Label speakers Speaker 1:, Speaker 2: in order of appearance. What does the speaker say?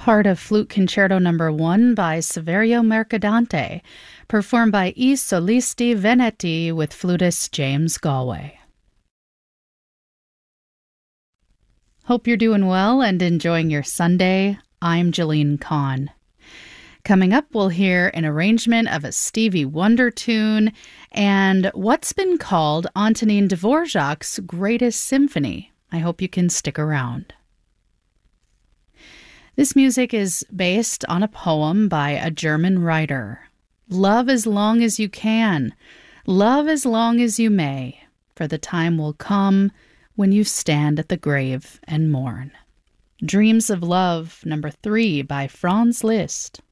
Speaker 1: part of Flute Concerto No. 1 by Saverio Mercadante, performed by I Solisti Veneti with flutist James Galway. Hope you're doing well and enjoying your Sunday. I'm Jillian Kahn. Coming up, we'll hear an arrangement of a Stevie Wonder tune and what's been called Antonin Dvorak's greatest symphony. I hope you can stick around. This music is based on a poem by a German writer. Love as long as you can, love as long as you may, for the time will come when you stand at the grave and mourn. Dreams of Love, No. 3 by Franz Liszt.